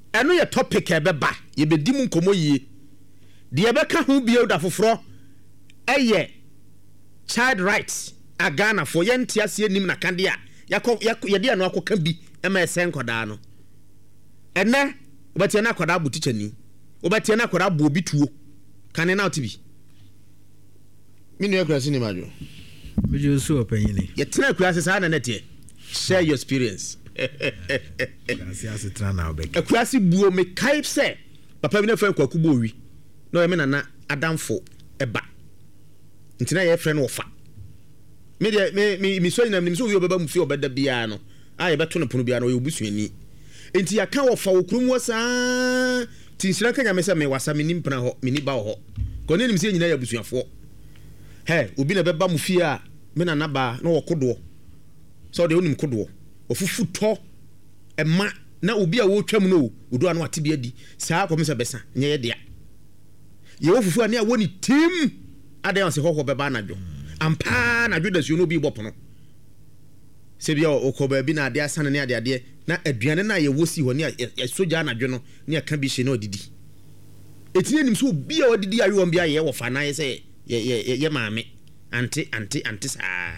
ɛno yɛ topic ɛbɛba yɛbɛdi mu nkɔmmɔ yie deɛ ɛbɛka ho bio da foforɔ ɛyɛ child rights a Ghana for yɛnte aseɛ nim na kande a yɛde ano akɔka bi ɛma ɛsɛ nkɔdaa no ɛnɛ wobɛteɛ no akɔdaa bo tikyani wobɛteɛ no akɔdaa bo obi tuo kane na wote bi menu akurase ni madwo mejo so opanyini yɛtena akurase saa na nɛteɛ share your experience akurase tra na obek akurase buo me kaip sɛ papa bi na fa kwaku bo wi na ɔyɛ me nana adamfo ɛba ntina yɛ frɛ no wɔfa me de me so nyinam nim so wi obɛba mu fi obɛda bia no a yɛbɛto no pono bia no ɔyɛ obusuani enti yɛka wɔfa wo kurum wɔ saa tinsira ka nyame sɛ me wasa me nim pena hɔ me ni ba hɔ kɔne nim sɛ nyina yɛ abusuafoɔ obi na bɛba mu fie a me nana ba na wɔkodoɔ sɛ ɔde wonim kodoɔ ɔfufu tɔ ɛma na obi a wɔtwam no odo ano ate bi adi saa kɔm sɛ bɛsa nyɛ yɛ dea yɛwɔ fufu a ne a wɔne tim adan ɔsɛ hɔhɔ bɛba anadwo ampa anadwo da suo no obi bɔ pono sɛ bia ɔkɔ baabi na ade asane ne ade na aduane na yɛwɔ si hɔ ne yɛsogya anadwo no ne aka bi hye na ɔdidi ɛtini anim sɛ obi a ɔdidi ayewɔm bi ayɛ wɔ fa na yɛ sɛ yɛ maame ante saa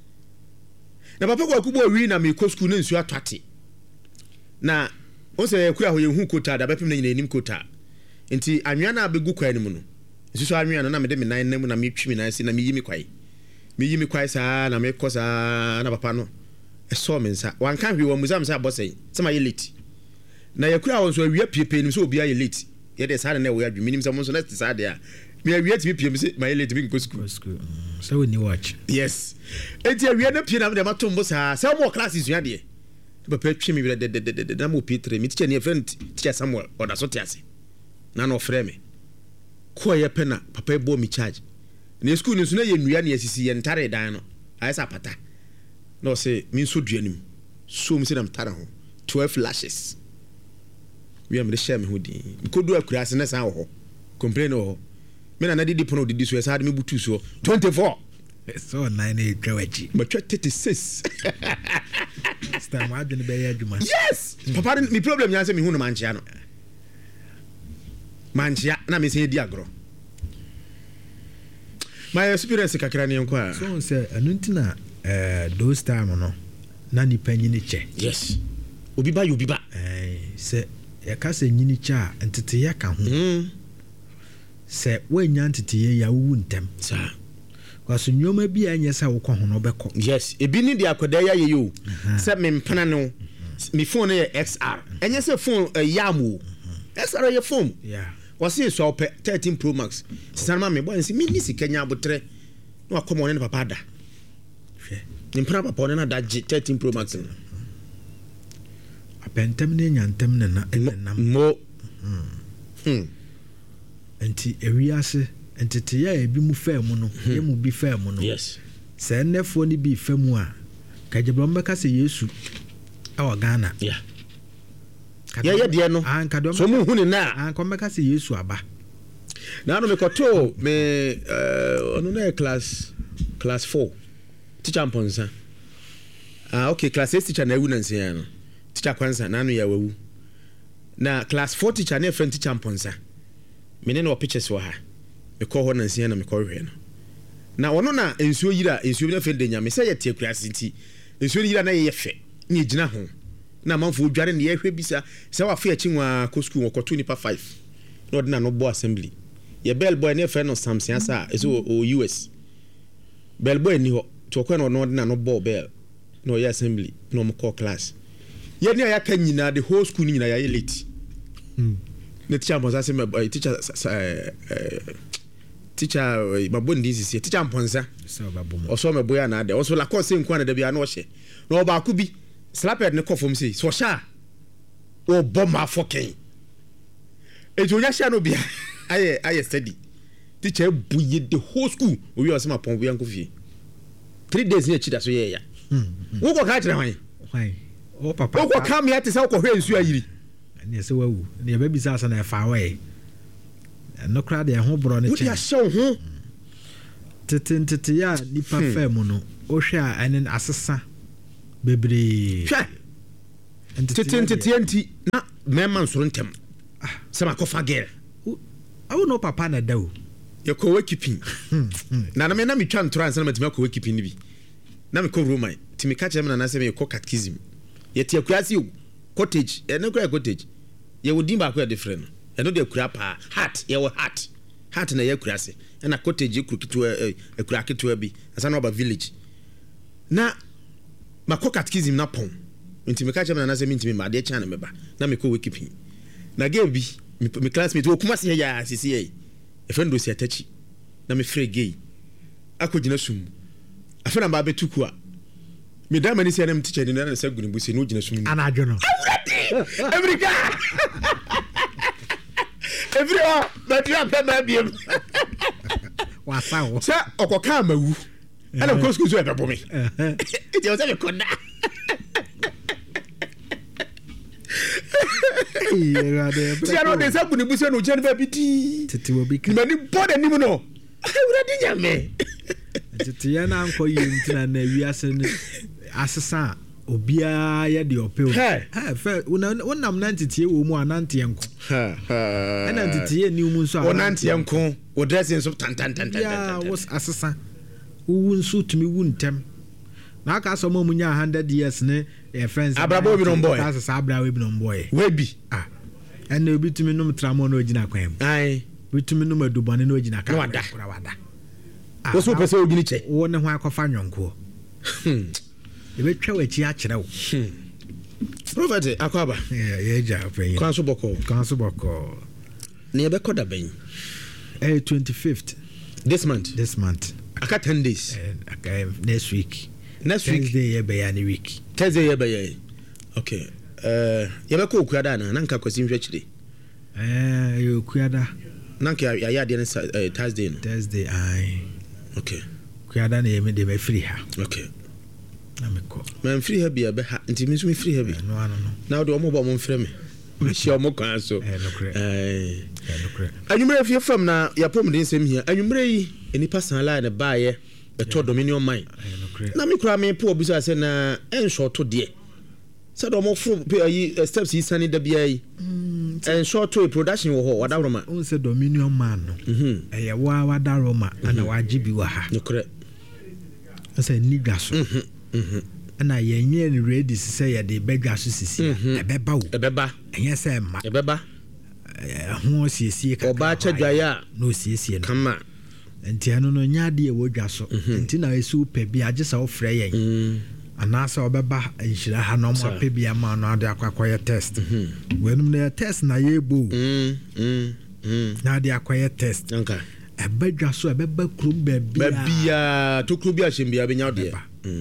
na papa kwa kubo wi na me ko school na nsu atwate na o se kura ho yehu kota da bepem na nyina enim kota enti anwea na abegu kwa anim no nsu so anwea no na me de me nan nam na me twi me nan si na me yi me kwai saa na me kɔ saa na papa no ɛsɔ me nsa wanka hwe wɔ museum sa bɔsɛn sɛ ma yɛ late na yakura won so awia piepe nim so obi ayɛ late yɛ de saa na ɛwɔ adwumi nim sɛ mo so na saa de a me awia timi piem sɛ ma yɛ late me nko school so we ni watch yes enti awia na pie na me de matom bo saa sɛ mo class isua de papa twi me bi de na mo Peter me teacher ne friend teacher Samuel oda so te ase na no frɛ me ko yɛ pɛ na papa bo mi charge na school ni so na yɛ nnua ne asisi yɛ ntare dan no ayɛ sa pata na o se min so duanim so mu se na mtara ho 12 lashes we am de share me ho din ko do akurase na san ho complain ho me na didi pono didi so esa de me butu so 24 so 9 kwachi but 36 star ma adwene be ya adwuma yes papa mi problem nya se me hu no manchia na me se di agro my experience kakra ne nko a so say anuntina those time no na ni panyini che yes obi ba se ya ka se nyini cha ntete ya ka ho se wanya ntete ya wu ntem sa kwaso nyoma bi anya sa wo kɔ ho no bɛkɔ yes ebi ni de akoda ya ye yo se me mpana no me phone no ye XR enye se phone yam XR ye phone yeah wasi so opɛ 13 Pro Max sanma me boy nsi ni sika nya abotre na akɔmɔ ne papa da ni mpana papa ne na da 13 Pro Max apentem ne nyantem ne na mo enti ewiase entete ya ebi mu fam no ye mu bi fam no yes se nefo ni bi fam a kajebro mbeka se Yesu awa Ghana yeah ya de no so mu hu ni na anko mbeka se Yesu aba na no me koto me ono na class 4 teacher mponsa okay class 8 teacher na ewu na nsia no teacher kwanza na no ya wawu na class 4 teacher na friend teacher mponsa me ne no pictures wa ha me ko ho na nsia na me ko hwe no na ono na ensuo yira ensuo bi na friend nya me say ye tie class nti ensuo yira na ye fe ni gina ho na manfo dware ne ye hwe bisa se wa fa ya chinwa ko school ko to nipa 5 na odina no bo assembly ye bell boy na friend no Samson asa eso o US bell boy ni ho to ko na odina no bo bell no ye assembly no mo call class ye ni ya ka nyina the whole school nyina ya late ne teacher mponsa se me teacher mabondi sisi teacher mponsa so babomo oso me boya na de oso la ko se nko na da bia na o hye na oba ku bi slapper ne kofom se so sha o bomba foken ejo nya sha no bia aye study teacher buye the whole school o wi o se ma pon bia nko fie 3 days ne chida so ye ya wo ko ka kire hwan o papa wo ko ka me ate sa ko hwe nsu ayiri ne se wawu ne ba bisa asa na fa we no kra de ho bro ne che wo ya show ho tete ya nipa fam no o hwe a enen asesa bebre hwe tete na mɛma nsoro ntɛm sɛ makɔfa girl awo no papa na da o yɛkɔ wakeeping na metwa ntoro ansa na matumi akɔ wakeeping no bi na mekɔ Roman nti meka kyerɛ me nana sɛ mekɔ catechism yɛte akurase o cottage ɛno kora cottage yɛwɔ din baako yɛde frɛ no ɛno de akura paa heart yɛwɔ heart na yɛ akurase ɛna cottage yɛkuru ketewa akura ketewa bi ansa na ɔba village na makɔ catechism na pɔn nti meka kyerɛ me nana sɛ mentimi ma adeɛ kyɛn na meba na mekɔ wakeeping na girl bi me classmate okuma se ya sisi yɛ ɛfɛn do si atachi na me frɛ gay akɔgyina sum afɛn ba betu ku a me da mani sɛ na me teacher ni na sɛ gunu bu se no gyina sum ana adwo no America every but you have na biem wasa wo sɛ ɔkɔka mawu ɛna kɔ school so ɛbɛbɔ me ɛti ɔsɛ me kɔda tiano de sɛ gunu bu se no gyina ba bi ti tete wo bi ka mani bɔda nim no awurade nyame tete ya na ankɔ yi ntina na wiase no asesa obia ya de opel fɛ wonam na ntetie wo mu anante enko ɛna ntetie ni mu nso anante enko wo dressing so tan ya was asesa wo nso tumi wu ntem na aka so mo nya 100 years ne friends abrabo bi no boy asesa abrabo bi no boy we bi ɛna obi tumi nom tramo na ogina kwan mu ai bitumi nom adubane na ogina ka wada wo so pese ogini che wo ne ho akɔfa nwonko ebetwa wachi akyerɛ wo prophet akwaba ya ja open kan so bɔkɔ ne yɛbɛkɔ da bɛn 25th this month aka 10 days next week Thursday yɛbɛyɛ week Thursday yɛbɛyɛ okay yɛbɛkɔ okuada na nka kwasi nhwɛ kyire okuada nanka yɛ adeɛ ne Thursday ai okay okuada na yɛme de free ha okay na mekɔ man free ha bia bɛ ha nti me so me free ha bi no na wo de ɔmo bɔ mo mfrɛ me mahia ɔmo kwan so anwummerɛ fie fam na yɛpɔm de nsɛm hia anwummerɛ yi enipa sanla ne baayɛ bɛtɔ dominion mine na me kura me po obi sɛ na ɛnshɔto deɛ sɛ dɛ ɔmo foro steps yi sane da bia yi ɛnshɔto production wɔ hɔ wadaroma on sɛ dominion man no ɛyɛ wa wadaroma ana wagye bi wɔ ha nokorɛ sɛ nidwa so ana yɛnyɛ no ready sɛ yɛde bɛdwa so sisi ɛbɛba wo ɛbɛba ɛnyɛ sɛ ma ɛbɛba ho siesie ka ɔba kyɛ dwaeɛ a no siesie no kama nti ano no nya de ɛwɔ dwa so nti na ɛsɛ pɛ bi agye sɛ wofrɛ yɛn anaasɛ ɔbɛba nhyira ha na ɔmo apɛ bi ama no ade akɔyɛ test wenum na test na yɛbo na ade akɔyɛ test nka ɛbɛdwa so ɛbɛba kurom babia to kuro bi ahyem bia benya de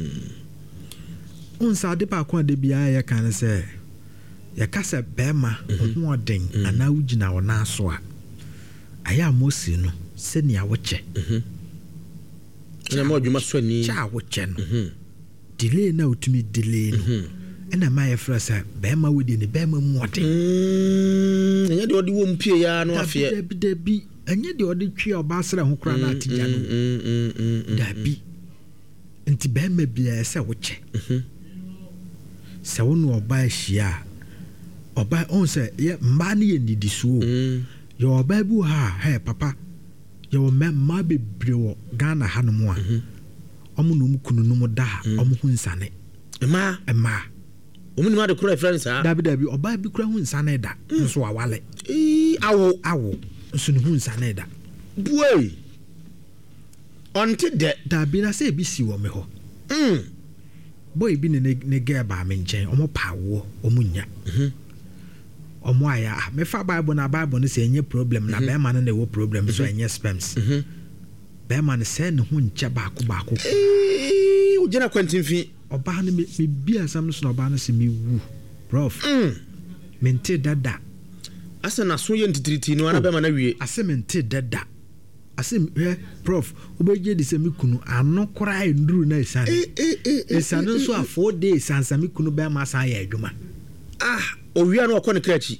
unsa de ba kwa de bia yɛ kan sɛ yɛka sɛ bɛma ho ɔden ana wugina wɔ naso a ayɛ amosi no sɛnea wokyɛ na ma adwuma so ani cha wokyɛ no delay na utumi delay no ɛna ma yɛfrɛ sɛ bɛma wodi ne bɛma mu ɔden ɛnyɛ de ɔde wɔ mpie ya no afɛ dabi ɛnyɛ de ɔde twe ɔba srɛ ho kora na atigya no dabi nti bɛma bia sɛ wokyɛ sɛ wo no ɔba ahyia ɔba on sɛ yɛ mmaa no yɛ nidisuo yɛ ɔba bi ha hey papa yɛ mmaa bebree wɔ Ghana ha no mu a ɔmo no mu kunu no mu da ɔmo ho nsane mmaa ɔmo no ma de kora friends ha dabi ɔba bi kora ho nsane da nso awale awo nso ne ho nsane da boy ɔnte dɛ dabi na sɛ ebi si wɔ me hɔ boy bi ne gɛ ba me nkyɛn ɔmo pa wo ɔmo nya ɔmo aya mefa bible no sɛ ɛnyɛ problem na bɛrima no na ɛwɔ problem so ɛnyɛ spams bɛrima no sɛ ne ho nkyɛ baako wogyina kwantimfi ɔbaa no mebi asɛm no so na ɔbaa no sɛ mewu prof mente dada asɛ naso yɛ ntitiriti no ana bɛrima no awie asɛ mente dada asɛ prof wobɛgye de sɛ me kunu ano koraa nduru na ɛsiane nso a 4 days ansa me kunu bɛrima asan yɛ adwuma owia no ɔkɔ ne krakyi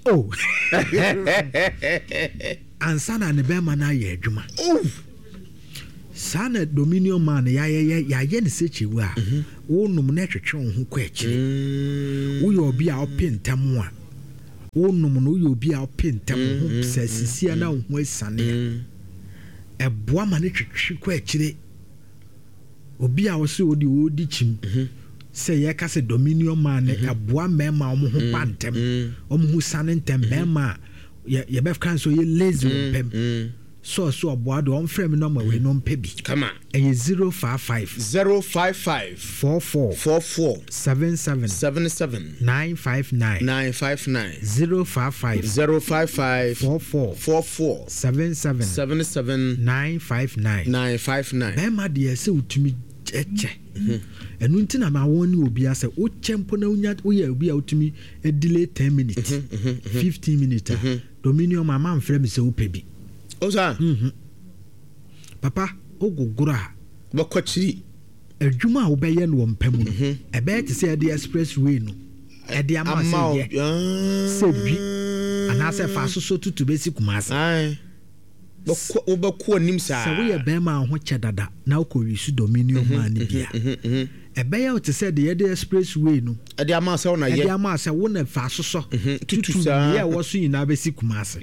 ansa na ne bɛrima no ayɛ adwuma saa na dominion man yɛayɛ ne sɛkyiwu a wonom na ɛtwetwe wo ho kɔ akyiri woyɛ obi a ɔpe ntam a wonom no woyɛ obi a wopɛ ntɛm ho sɛ sisia na wo ho asiane ɛboa ma ne twetwe kɔ akyire obi a wɔsɛ wɔdi kyim sɛ yɛka sɛ dominion man ne ɛboa mmarima a wɔn ho ba ntɛm wɔn ho sane ntɛm mmarima a yɛbɛka nso yɛ lazy mpɛm so ɔboa do wɔn frɛ mi nɔma wei no mpɛ bi ɛyɛ 055 44 77 959 055 44 77 959 bɛrima deɛ sɛ wotumi ɛkyɛ ɛno nti na ma wɔn ne obi asɛ wokyɛ mpo na woyɛ obi a wotumi delay 10 minutes 15 minutes dominion ma mfrɛ me sɛ wopɛ bi osa papa ogogoro a bɛkɔkyiri adwuma a wobɛyɛ no wɔ mpɛ mu no ɛbɛyɛ te sɛ ɛde express way no ɛde ama sɛ yɛ sɛ bi anaasɛ fa soso tutu bɛsi Kumasi wobɛkɔ anim saa sɛ woyɛ bɛrima a ho kyɛ dada na wokɔwi so dominion ma no bia ɛbɛyɛ wo te sɛ de yɛde express way no ɛde ama sɛ wona yɛ ɛde ama sɛ wo na fa soso tutu yɛ ɛwɔ so nyinaa bɛsi Kumasi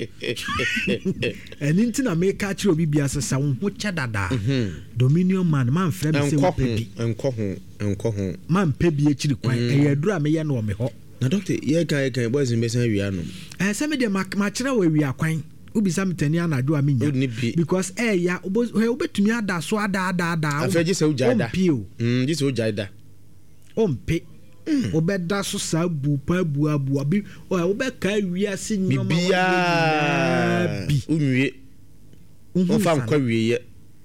ɛno nti na meka kyerɛ obi bia sɛ sɛ wo ho kyɛ dada dominion man mamfrɛ me sɛ wopɛ bi nkɔ ho mampɛ bi akyiri kwan ɛyɛ aduru a meyɛ no wɔ me hɔ na doctor yɛka boys mbɛsan awia no sɛ medeɛ makyerɛ wɔ awia kwan ubisa mitani anadwo a menya because ya obetumi ada so ada afeje se ujaida ji se ujaida ompe obeda so sa bu pa bu abu abi obeka wiase nyoma bi unwie ofa nkwa wieye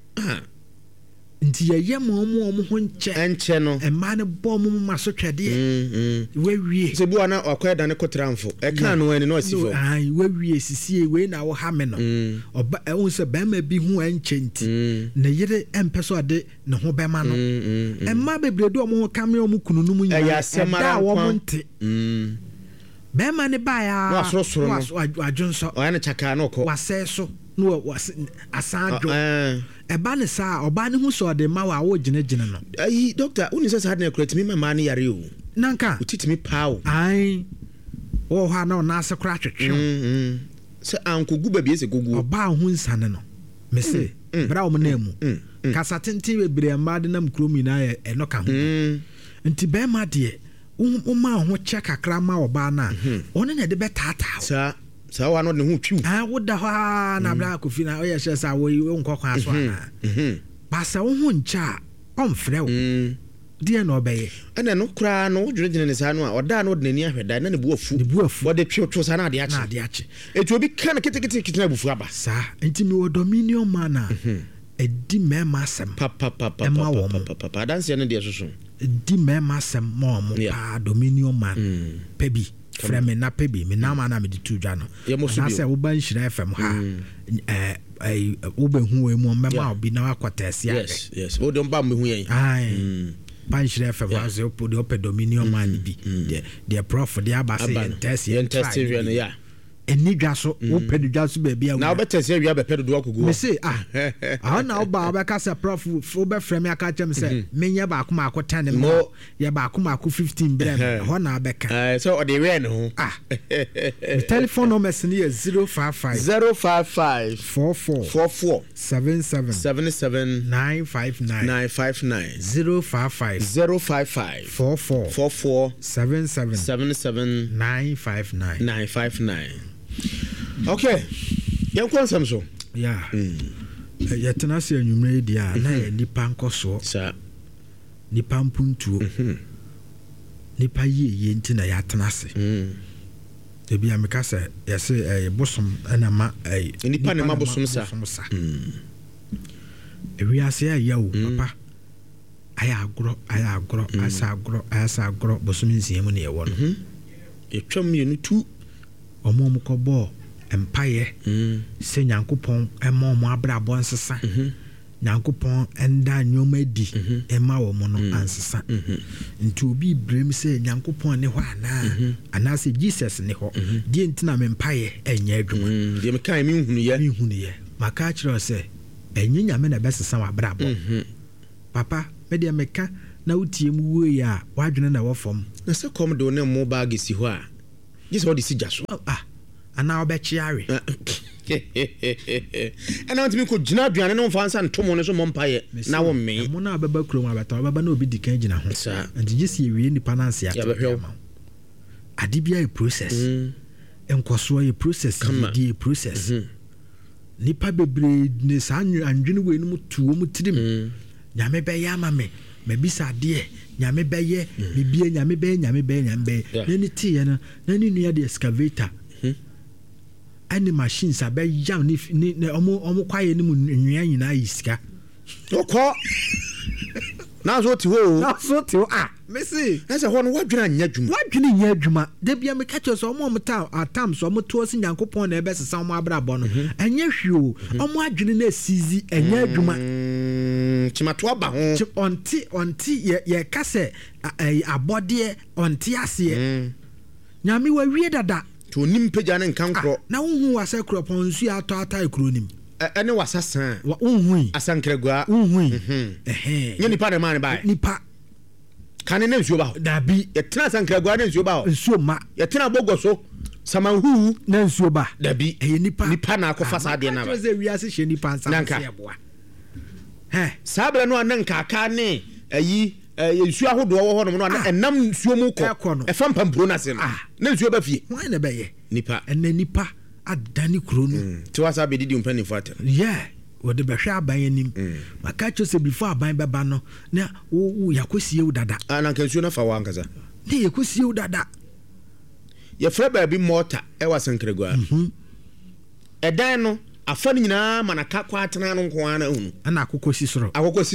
nti yɛ mo ho nkyɛ no ɛma ne bɔ mo maso twɛdeɛ wawie sɛ bua na ɔkɔ da ne kotramfo ɛka no ani no asifo ai wawie sisie we na wo ha me no ɔba ɛwo sɛ bɛma bi ho ankyɛ nti na yere ɛmpɛ so ade ne ho bɛma no ɛma bebrede ɔmo ho kame ɔmo kunu no mu nyina ɛda a wɔmo nte bɛma ne ba ya adwonso ɔyɛ ne chaka na ɔkɔ wasɛ so no asan dwo ɛba ne saa ɔba ne ho sɛ ɔde ma wa wo gyinagyina no ayi doctor woni sɛ saa de na kuratimi mama ne yare o nanka utitimi paawo ai wo ha na ona ase kora twetwe sɛ ankogu ba bi ese gogu ɔba ho nsane no me se bra wo na mu kasa tenten bebre ma de nam krom nyina ɛno ka ho nti bɛma de wo ma ho kyɛ kakra ma ɔba na ɔne na de bɛtaataa saa wa no ne ho twiw woda hɔ na bra kofi na ɔyɛ hyɛ sɛ wo nkɔkɔ aso ana basa wo ho nkyɛ ɔmfrɛ wo deɛ na ɔbɛyɛ ɛna no kura no wodwene ne saa no a ɔda na ɔde n'ani ahwɛda na ne bu afu wɔde twetwo saa na ade akye etu obi ka na ketekete na bufu aba saa nti me wɔ dominion man a ɛdi mɛma asɛm ɛma wɔ mo adanseɛ no deɛ soso ɛdi mɛma asɛm ma wɔ mo paa dominion man pɛ bi frɛ me na pɛ bi me nama na mede to dwa no anasɛ woba nhyira FM ha wobɛhu wɔ mu mɛma obi na wakɔtɛse yes wode mba mɛhu yɛn ba nhyira FM ha sɛ wopɛ de wopɛ dominion man bi deɛ prof de aba sɛ yɛntɛse no ya ɛni dwa so wopɛ de dwa so baabi a na wobɛtɛse awia bɛpɛ do akogu me se ahɔ na woba wobɛka sɛ prof wobɛfrɛ me aka kyɛm sɛ menyɛ baako maako 10 mo yɛ baako maako 15 brɛ me hɔ na wobɛka sɛ ɔde wɛ ne ho me telephone numbers ne yɛ 055 44 77 959 055 44 77 959 okay yɛnkɔ nsɛm so yɛtena sɛ anwummerɛ di a na yɛ nipa nkɔsoɔ nipa mpuntuo nipa yie nti na yɛatena ase ebi a meka sɛ yɛsɛ bosom ɛna ma nipa ne ma bosom sa ewiase ayɛ wo papa ayɛ agorɔ bosom nsia mu ne yɛwɔ no yɛtwam mmienu tu ɔmo kɔbɔ mpayɛ sɛ nyankopɔn ɛma ɔmo abrabɔ nsesa nyankopɔn ɛnda nneɔma adi ɛma wɔ mo no ansesa nti obi brem sɛ nyankopɔn ne hɔ anaasɛ Jesus ne hɔ deɛ nti na mempayɛ ɛnyɛ adwuma deɛ mekae menhunuyɛ maka kyerɛ sɛ ɛnyɛ nyame na ɛbɛsesa wɔ abrabɔ papa medeɛ meka na wotie mu woi a wadwene na ɛwɔ fam na sɛ kɔm de wo ne mmɔ baage si hɔ a just all the sijaso ana obekyi are ana ntimi ko gina aduane no mfa nsa ntomo no so mompaye na wo me mo na baba krom abata baba na obi dikan gina ho and just ye nipa na nsia ade bia e process enkoso ye process ye process nipa bebre ne sa anwene we no tuo mu tirim nyame be ya ma me mabisa de nyame be ye bibie nyame be na ni tie na ni nua de excavator any machines abe jam ni omo kwaye ni mu nwia nyina yisika okọ na so ti ho mesi na se ho no wadwena nya adwuma da bia me catch so omo atam so omo to si Nyankopon na ebe sesa omo abrabọ no anya hwio omo adwene na sizi anya adwuma chimato aba ho onti ye kase abode onti ase nyame wa wie dada to nim pagya ne nkankro na unhu wasa kropon nsu ato ata ekronim ene wasasan wa unhu asankragua unhu nye nipa de man bai nipa kane ne nsuo ba ho dabi yetena asankragua ne nsuo ba ho nsuo ma yetena bogoso samanhu na nsuo ba dabi nipa na akofa sa de na ba ze wiase hye nipa nsa se eboa sabra no ankaka ne ayi nsuo ahodo wo ho no na enam nsuo mu kɔ efa mpampuro na se no na nsuo ba fie wan na be ye nipa nipa adani kuro no ti wasa be didi umpani fata wo de behwe aban anim maka chose before aban beba no na wo yakosie wo dada na nsuo na fa wa ankaza ne yakosie wo dada ye fra ba bi mota e wasankragua edan no afa nyina manaka kwa atena no nko ana hunu ana akokosi soro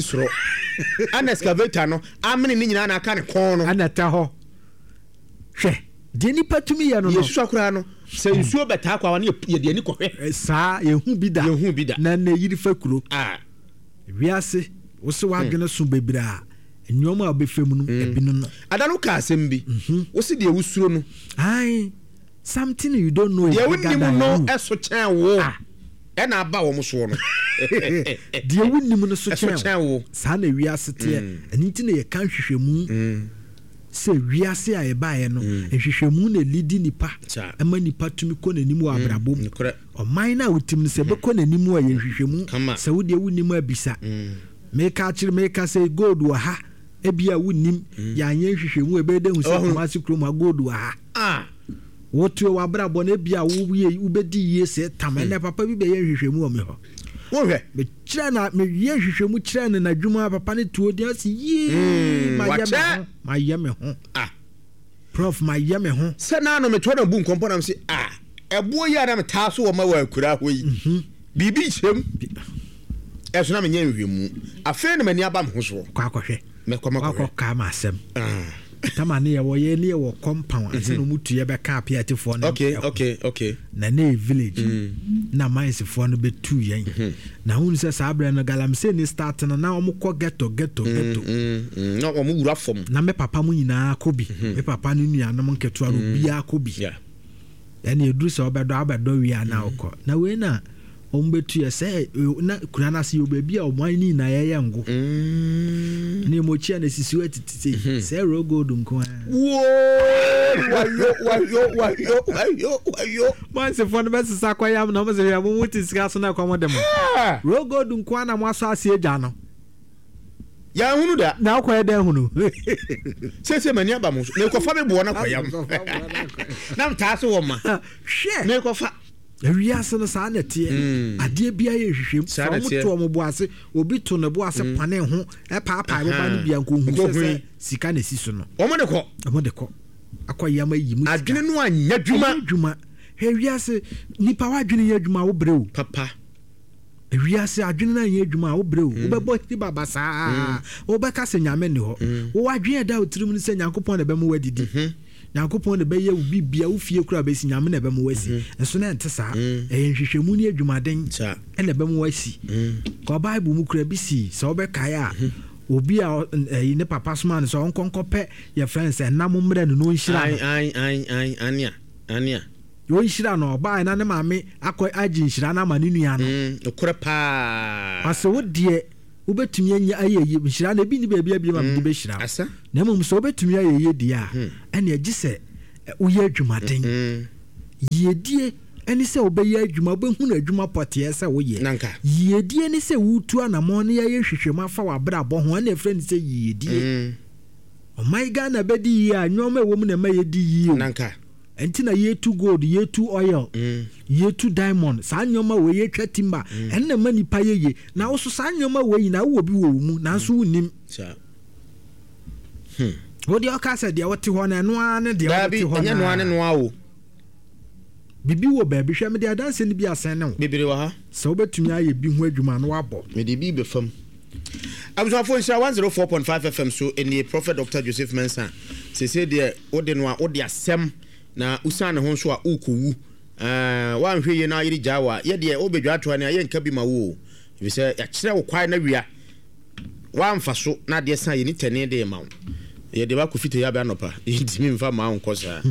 ana excavator no amene ni nyina na aka ne kon no ana ta ho hwe de nipa tumi ya no yesu akura no se nsuo beta kwa wane ye de ani kohwe saa yehu bi da na na yiri fakuro wiase wo se wa adwene so bebra enyoma obefem no ebinu no adano ka asem bi wo se de wusuro no ai something you don't know ye wonnim no eso chen wo ena aba wo so no de wonnim no so chen wo saa na wiase te ani ti na ye kan hwehwemu se wiase a ye bae no hwehwemu na lidi nipa ema nipa tumi ko nanim wa abrabom oman na wotim no se be ko nanim wa ye hwehwemu se wo de wonnim abisa meka say gold wa ha ebia wonnim ya anye hwehwemu ebe de hu se komasi krom gold wa ha wotu wa brabo na bia wo ye ubedi ye se tamane papa bi be ye hwehwemu o me ho wo hwe me kire na me ye hwehwemu kire na adwuma papa ne tuo dia si ye ma ye me ho prof ma ye me ho se na no me to na bu nkompo na me se ebo ya na me ta so wo ma wa akura ho yi bibi chem eso na me nya hwehwemu afa na mani aba me ho so kwa hwe me kwa ka ma asem tamane ye wo ye ne wo compound ase no mutu ye be ka apia for no okay na ne village na mines for no be tu yen na hu se sabra no galamse ni start na omukọ ghetto na omu wura fom na me papa mu nyina akobi me papa no nua no nketo aro bia akobi ya na edu se obedo wi ana okọ na we na ombetu ye se na kunana se yo bia o man ni na ye ngo ni mo chia na sisi wetiti se rogo dum ko wayo man se fon be se sakwaya na mo se ya mo muti sika so na kwa mo dem rogo dum ko na mo aso ase eja no ya hunu da na kwa da hunu se mani aba mo na ko fa be bo na kwa yam na mta so wo ma hwe na ko fa wiase no saa netie ade bia ye hwehwem so moto omoboase obi to ne boase pane ho paapa baba no bia nko hu se sika na si so no omode ko akoyama yi mu adwene no anya dwuma he wiase nipa wadwene ye dwuma wo breu papa wiase adwene na ye dwuma wo breu wo bebo ti baba saa wo beka se nyame ne ho wo wadwene da otirim ni se Nyankopon na be mu wadidi Nyankopon de beye ubi bia ufie kura be si nyame na be mu wasi enso na ente sa nhwehwemu ni adwumaden ene be mu wasi ko bible mu kura bi si so be kaya obi a ne papa sman so onkonkope ye friends enam mre no nhira ania yo nhira no ba na ne maame akọ agi nhira na ma ne nua no kura pa ase wo de ubetumi anya ayeyi nhira na bi ni bia ma de be hira asa na mum so ubetumi ayeyi dia ene agise woyɛ adwumaden yiedie ɛne sɛ wobɛyɛ adwuma wobɛhu no adwuma pɔteɛ sɛ woyɛ yiedie ne sɛ wotu anammɔ no yɛyɛ hwehwɛmu afa w'abrabɔ ho ɛna ɛfrɛ no sɛ yiedie ɔman Ghana bɛdi yie a nnwɔma ɛwɔ mu na ɛma yɛdi yie o ɛnti na yɛtu gold yɛtu oil yɛtu diamond saa nnwɔma wɔ yɛtwa timber ɛne na ma nipa yɛye na wo so saa nnwɔma wɔ yi na wowɔ bi wɔ wo mu nanso wonnim wode ɔka sɛ deɛ wote hɔ no ɛnoa ne deɛ wote hɔ no bibi wɔ baabi hwɛ mede adanse no bi asɛn ne wo bibiri wɔ ha sɛ wobɛtumi ayɛ bi ho adwuma no wabɔ mede bi bɛfam abusuafo nhyira 104.5 FM so ɛnie Prophet Dr. Joseph Mensah sese deɛ wode no a wode asɛm na usan ne ho nso a ukɔwu wanhwɛ yie na yɛde gyaa wa yɛdeɛ wobɛdwa atoa ne ayɛ nka bi ma wo ebi sɛ yɛkyerɛ wo kwae na wia wamfa so na deɛ san yɛni tɛne de ma wo yɛde ba ko fite ya ba nopa yɛntimi mfa ma wo nkɔ saa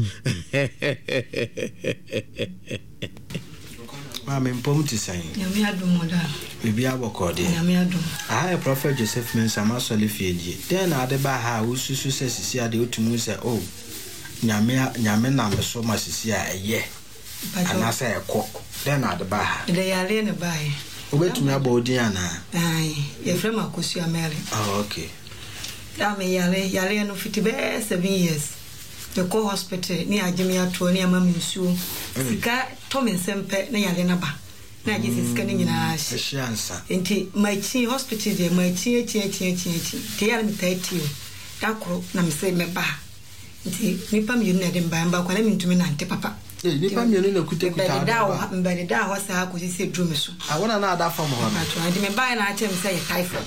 ma me mpom ti san nyame adom da bibi abɔkɔde nyame adom aha Prophet Joseph Mensah ma sɔle fiedie den na ade ba ha wosusu sɛ sisi ade otumu sɛ oh nyame na me so ma sisi a ɛyɛ anasa ɛkɔ den na ade ba ha de yare ne bae obetumi abɔ odin ana ai ye frɛ ma kosu amere okay da me yare no fiti be 7 years the co hospital ni agime ato ni ama mensuo sika to me sempe na yare na ba na agye sika ni nyina hyiansa enti my chi hospital de my chi te yare me taitio dakoro na me se me ba enti nipa mi na de mba kwa na mentumi na ante papa nipa mi na kuta da mbele da ho sa ko se drum so awona na ada fam ho na de me ba na ache me se typhoid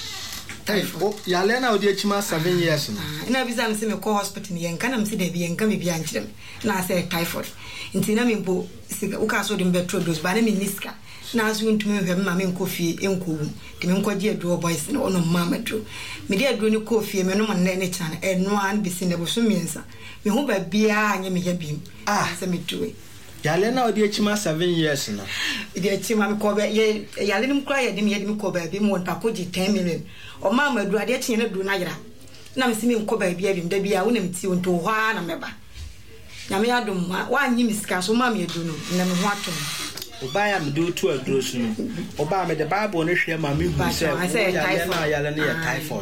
yale na odi achima 7 years no ina visa me se me ko hospital ni yenka na me se de bi yenka me bi ankyerem na se typhoid nti na me mpo sika uka so de mbetro dose ba na me niska na aso ntumi hwɛ me ma me nkofie enkowu de me nkɔgye aduro boys na ono mama dro me de aduro ni kofie me no mo ne chan eno an bi sin de bo so miensa me ho ba bia anye me ya bim se me tuwe yale na odi achima 7 years no de achima me ko ba ye yale nim kra ye de me ko ba bi mo nta ko gi 10 million o ma ma aduro ade akye na aduro na yira na me se me ko ba bia bim da bia wo na me ti o nto ho a na me ba nyame adom wa anyi misika so ma me aduro no na me ho atom obaya me do to aduro so no oba me the Bible no hwe ma me hu sɛ yale na typhoid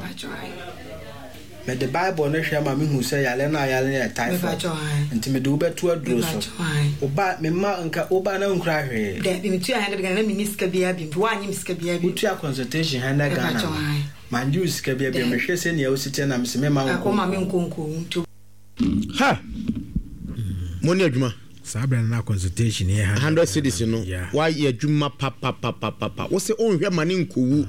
me the Bible no hwe ma me hu sɛ yale na typhoid nti me do beto aduro so oba me ma nka oba na nkura hwe de me tu 100 Ghana na me misika bia bi wa anyi misika bia bi tu consultation 100 Ghana man use sika bia me hwe sɛ ne o site na me se me ma nko ma me nkonko ha moni adwuma sabra na consultation here 100 cedis no why adwuma papa wo se onhwe ma ne nkowu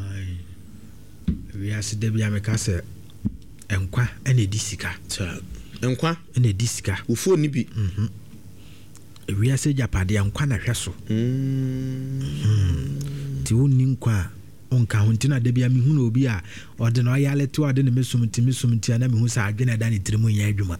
we aside bia me ka se enkwa ene di sika enkwa ene di sika ufo ni bi we ase japade enkwa na hwe so ti wonni nkwa onka hontina da bia me hu na obi a ode no yale to ade ne mesumti na me hu sa adwena da ne tirimu nya adwuma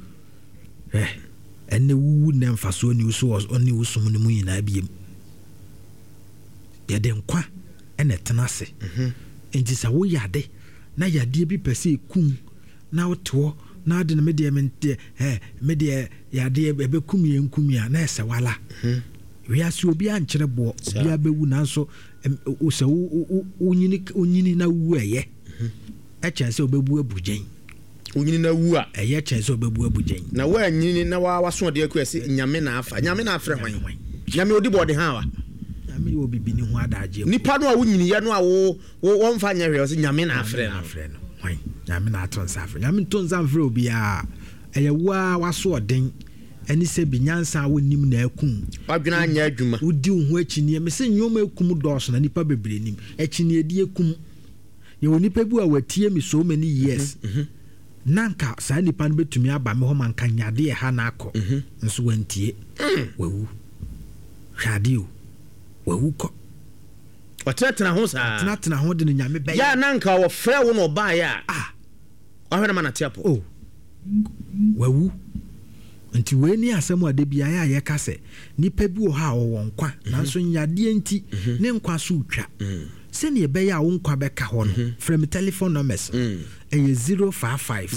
ene wu na mfaso ni uso oni usum ne mu nyina biem ye de nkwa ene tenase enti sa wo yade na yade bi pese kum na woto na ade me de mente me de yade ebe kum ye nkum ya na ese wala wi aso obi ankyere bo bia bewu na so o se onyini na wu eye e chance obebu abujen onyini na wu a eye chance obebu abujen na wa nyini na wa waso de akuasi nyame na afa nyame na afre hwan nyame odi bode ha wa nyame obi bi ni ho adaje nipa no a wonyini ya no a wo mfa nya hwe o se nyame na afre no hwan nyame na atonsa afre nyame tonsa afre obi a eye wa waso oden ani se bi nyansa wonim na akum wadwena anya adwuma udi ho akini me se nyoma akum dɔso na nipa bebre nim akini edi akum ye woni pa bu a watie mi so many years nanka saa nipa no betumi aba me ho manka nyade ha na akɔ nso wantie wawu hwade o wawu kɔ watena ho saa tena ho de nyame bɛyɛ ya nanka wo frɛ wo no ba ya ɔhwɛ na ma na tiapo wawu nti we ni asɛm ade bia ya ye ka sɛ nipa bi wo ha wo nkwa nanso nyade nti ne nkwa so utwa sɛnea ɛbɛyɛ a wo nkwa bɛka hɔ no frɛ me telephone numbers ɛyɛ 055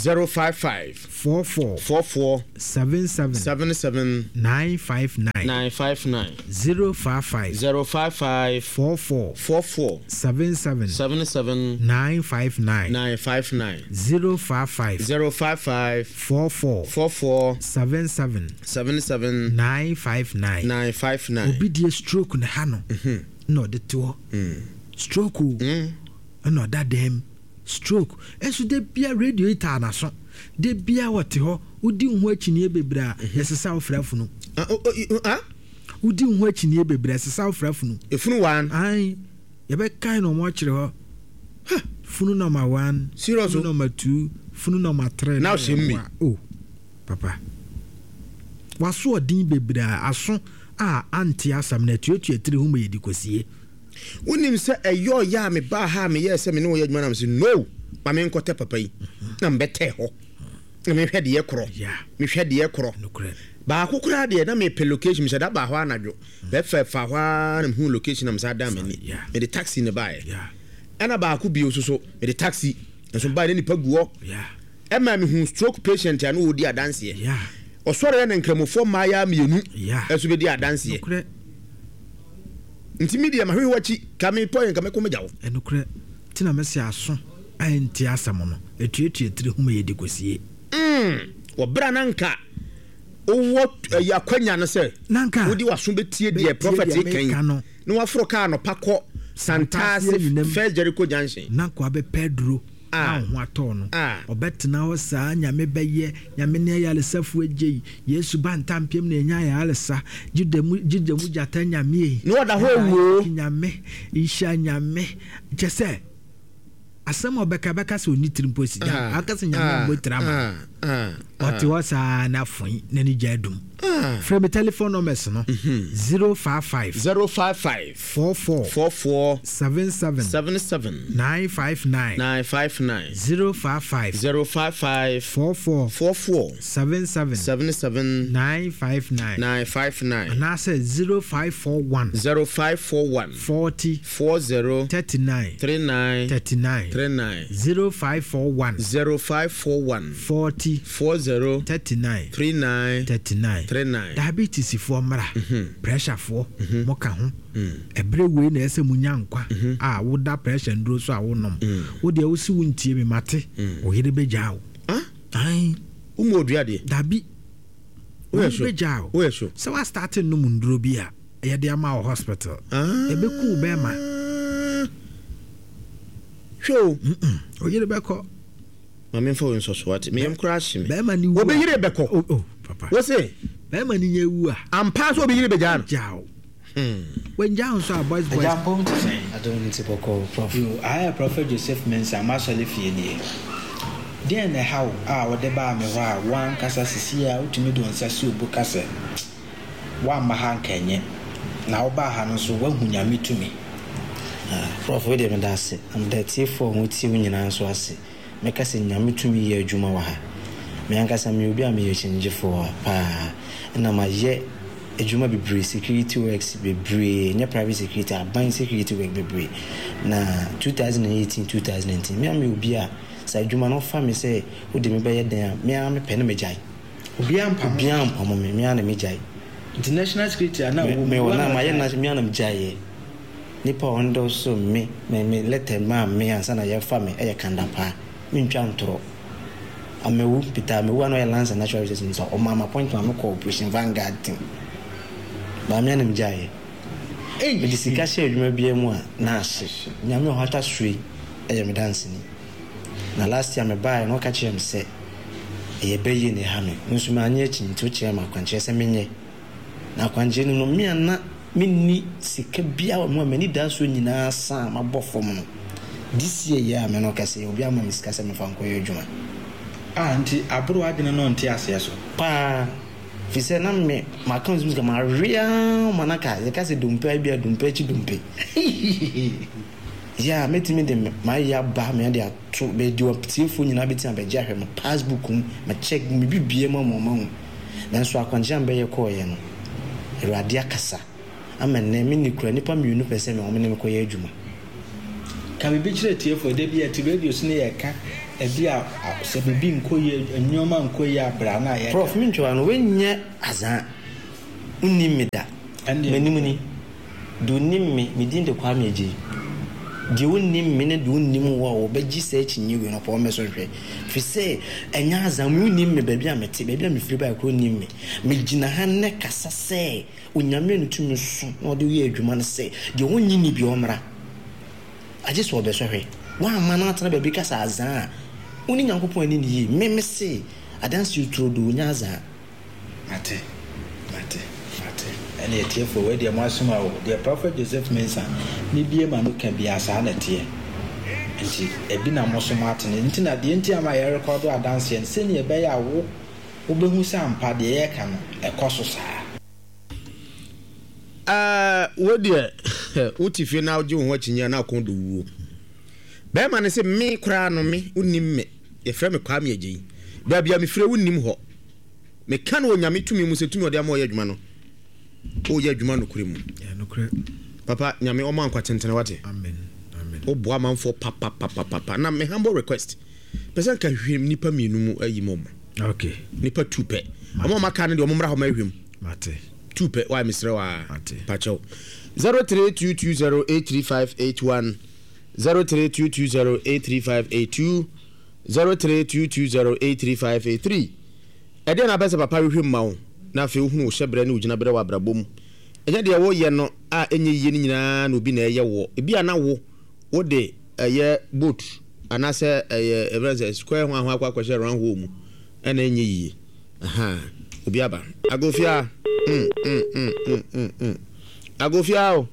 44 77 959 055 44 77 959 055 44 77 959 obi die stroke ne ha no na ɔde to stroke ɛna ɔda dɛm stroke ɛso de bia radiator na so de bia wɔte hɔ wodi ho akyinie bebree a yɛsesa wo fra funu wodi ho akyinie bebree yɛsesa wo fra funu efunu wan ai yɛbɛkan no mo kyerɛ hɔ funu number 1 serious funu number 2 funu number 3 now shame me oh papa waso odin bebree aso a anti asam na tuatua tiri hu ma yedi kosie wonim sɛ ɛyɔ ya me ba ha me yɛ sɛ me ne wo yɛ adwuma na me sɛ no ma me nkɔtɛ papa yi na mbɛtɛ hɔ na me hwɛ de yɛ korɔ me hwɛ de yɛ korɔ baako kura de na me pe location me sɛ da ba hɔ anadwo bɛfɛ fa hɔ na me hu location na me sɛ da me ni me de taxi ne bae ɛna baako bio so me de taxi nso bae ne nipa guɔ ɛma me hu stroke patient ya no wodi adanseɛ ɔsɔre na nkramofo maaya mienu ɛso bɛdi adanseɛ nti media ma hwe wachi ka me point ka me ko megyawo enukre tina mesi aso anti asam no etuetue tiri hu ma yedi kosie wo bra nanka owo yakwanya no se nanka wodi waso betie de prophet kan no wafro ka no pakɔ Santase First Jericho Junction nanko abe Pedro ho atɔ no ɔbɛtena hɔ saa nyame bɛyɛ nyame ne ayalesafo agye yesu ba ntampem na enya ayalesa gidemu jata nyame no da ho wo nyame isha nyame kyese asɛm ɔbɛka sɛ oni tirimpo si da akase nyame mbotira ma ɔte hɔ saa na fon na ni gya dum frɛ me telephone numbers no 055 44 77 959 055 44 77 959 and I say 0541 40 39 0541 40 39 diabetes for mara pressure for moka ho ebre we na ese munya nkwa a woda pressure nduro so a wonom wo de wo si wuntie me mate wo yire bejawo ai umodua de dabi wo bejawo wo yeso so wa starting no munduro bi a ye de ama wo hospital ebeku be ma show o yire beko mame fo nso so ati me yam crash me be ma ni wo be yire beko oh papa wo say be ma ni nyewu a ampa so be yire beja jawo when jawo so boys jampo I don't need to boko prof you I Prophet Joseph Mensah masole fie nie den na how wo de ba me ho a wan kasa sisia utumi do nsa si obu kasa wa ma ha nkenye na wo ba ha no so wa hunyame tumi prof we de me da se am da tie for ho tie nyina so ase meka se nyame tumi ye adwuma wa ha me ankasa me obi a me ye chinje for pa na ma ye adwuma bebre security works bebre nya private security aban security work bebre na 2018 2019 me am obi a sa adwuma no fa me se wo de me be ye den me am pe na me jai obi ampa mo me ana me jai international security ana wo me wona ma ye na me ana me jai nipa ondo so me let ma me ansa na ye fa me e ye kandapa me ntwa ntoro amewu pita amewu ano ye Lands and Natural Resources so o mama point ma me cooperation Vanguard team ba me anam jaye me disika she adwuma bia mu a na ahye nyame ho ata sui e ye me dance ni na last year me buy no ka chem se e ye beye ne ha me nso ma anya chi nto che ma kwanche se menye na kwanje no me ana minni sika bia mo ma ni da so nyina sa ma bofom no this year ya me no ka se obi ama me sika se me fa nko ye adwuma anti abro adene no nte ase so pa fi se na me ma kan zum ma ria manaka ze ka se dumpe bia dumpe chi dumpe ya metimi de ma ya ba me de ato be di optifo nyina betia be gya hwe ma passbook ma check mi bibie ma mo na so akwanjam be ye ko ye no erade akasa ama na me ni kura nipa mienu pese me o me ne ko ye adwuma ka me bi kyerɛ tiefo de bi at radio so ne yɛ ka ebi a sɛ bibi nkoye enyoma nkoye abra na yɛ prof min twa no wenye azan unni me da menim ni do nim me din de kwa me agi de unni me ne de unni mu wo bɛgyi sɛ akyi nyiwe no pɔ me so hwɛ fi sɛ enya azan mu unni me baabi a mete baabi a me firi ba kro unni me gina ha ne kasa sɛ onyame no tumi so na ɔde yɛ adwuma no sɛ de wonyi ni bi ɔmra agye so ɔbɛso hwɛ wa amana atena baabi kasa azan uni nyankopɔn ani ni me se adansi utro do nya azan mate and yet for where the masuma the prophet Joseph Mensah ni bie ma no ka bia sa na tie nti ebi na mosoma atene nti na de nti ama ye record adanse en se ne be ya wo behu sa ampa de ye ka no ekoso saa wo de utifie na oje ho achinya na akondo wuo be ma ne se me kura no me unim me ye frɛ me kwa me agi ba bia me frɛ unim ho me ka no onyame tumi mu se tumi ode ama oyɛ adwuma no o yɛ adwuma no kure mu ya no kure papa nyame o man kwa tentene wate amen o boa man for papa na me humble request person ka hwem nipa mienu mu ayi mom okay nipa tupe amo maka ne de o mmra ho ma hwem mate tupe why misre wa pacho 0322083581 0322083582 0322083583 ede na bese papa hwem ma wo na fe ohunu wo hyebra ne ugina bere wa brabom enye de wo ye no a enye yiye ni nyina na obi na eye wo ebi ana wo de eye boat anase eye everze square ho ahwa akwa kwahye ran ho mu ena enye yiye aha obi aba agofia agofia o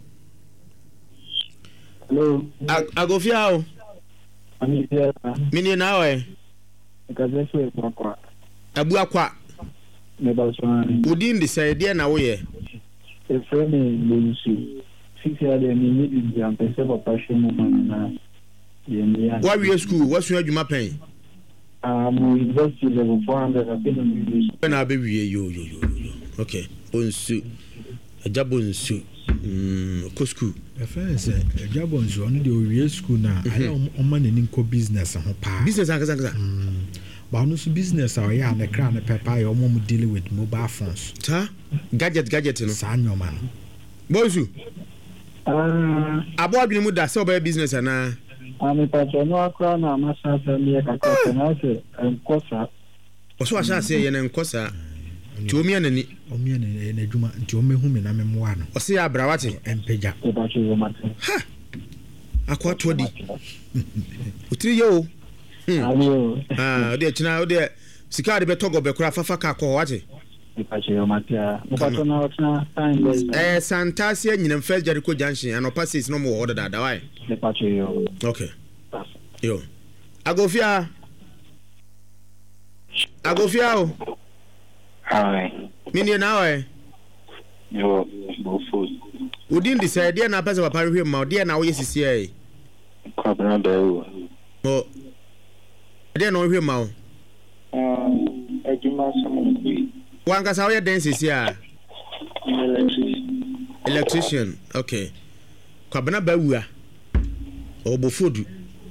hello agofia o ani dia mini na we kazeso kwa abu akwa me ba so udin de say de na wo ye e frame bonsu sisi ade ni ni di ampese papa shemu mana ya wa we school wa so adwuma pen mo university level 400 apenu na be wie yo okay bonsu ajabonsu ko school e friends ajabonsu on de wie school na ayi o man ni nko business ho pa business akaza ba no so business awo ya na kra na papa ya omo deal with mobile phones ta gadget no sa nyoma no bonsu abo adwene mu da se oba business ana ami pacho no akra na amasa family kakata na se enkosa oso asha se ye na enkosa ti omi anani na adwuma nti omehu me na memwa no ose ya abrawate empeja pacho yo mate ha akwa to di utiri yo ayo ode china ode sika de betogo be kura fafa ka ko wate pacho yo mate pacho na otna time Santasia nyina first Jericho junction anopa says no more order da why pacho yo okay yo agofia o hi mini na we yo bofu udin de say dia na pese papa hwe ma dia na wo yesisi ai kwabra dawo o dia na wo hwe ma o ejima somo wanga sa wo ye den sisi a electrician okay kwabna bawua obofodu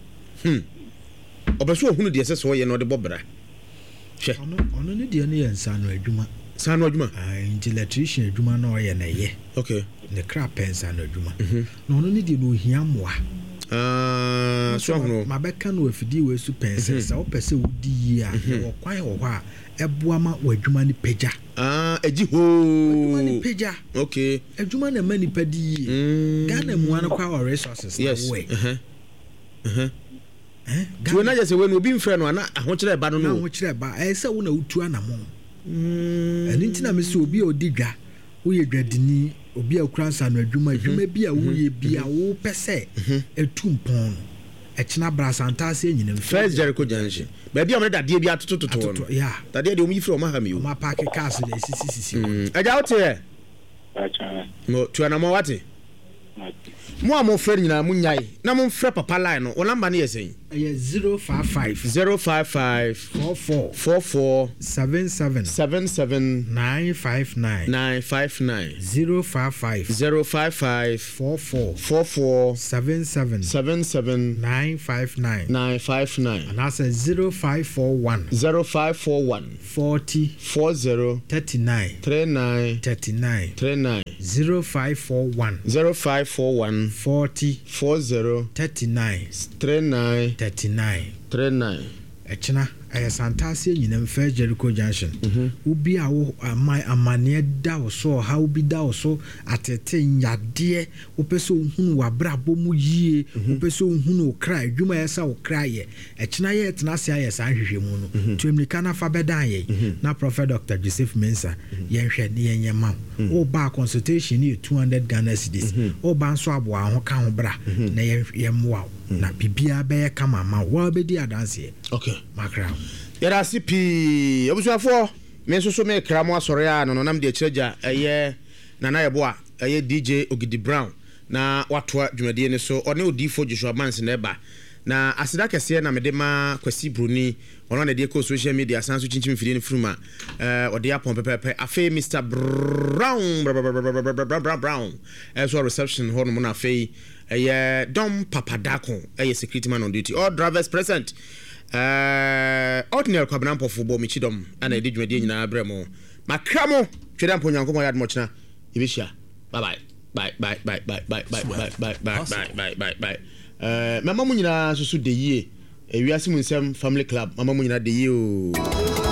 obeso ohunu de sese wo ye no de bobra hwe ono ne de ne yensa no adwuma nti electrician adwuma na o ye na ye okay ne crap pensa no adwuma no ono ne de no hia moa so hono mabeka no afidi we su pensa sa o pese wudi yi a wo kwan wo ho a eboa ma wadwuma ni peja eji ho wadwuma ni peja okay adwuma na mani padi Ghana mu an kwa resources yes we tu na je se we no obi mfre no na ahokyere ba no no ahokyere ba se wo na utu anamo eni ntina me se obi odi dwa wo ye dwadini obi akransa no adwuma bi a wo ye bi a wo pese etumpon echina brasanta se nyina first Jericho junction ba bi o me dade bi atototo no ya dade de o mi firi o ma ha mi o ma park cars de sisi aja wote acha mo tu anamo wate mo amo frɛ nyina mo nyai na mo frɛ papa line no o number na yesen 055 055 44 77 959 055 44 77 959 and that's 0541 40 39 0541 40 39 Echina ɛyɛ santase nyinam first Jericho Junction ubi a wo amane da wo so ha ubi da wo so atete nyade wo pese ohunu wabra bomu yie wo pese ohunu okra adwuma yesa okra ye echina ye tenase aye san hwehwe mu no tuemnika na fa bedan ye na Prophet Dr. Joseph Mensah yen hwe ne yen yema wo ba consultation ni 200 Ghana cedis wo ba nso abo a ho ka ho bra na yen wa na bibia be kama ma wo be di adanse okay makra yara sipi obusuafo me so me kra mo asore a no nam de kireja eye nana yeboa eye DJ Ogidi Brown na watoa dwumade ne so one odifo Joshua Mans na eba na asida kese na mede ma Kwasi Bruni ono na de ko social media sanso chinchim fidie ne fruma ode apon pepepe afi Mr Brown so reception ho no na afi eye Dom Papadako eye security man on duty all drivers present ordinary kwabena football michidom ana edi dwumade nyina bremo makramo tweda mpo nyanko mo yad mo chena ibishia bye mama mu nyina susu de yie ewiase mu nsem family club mama mu nyina de yie o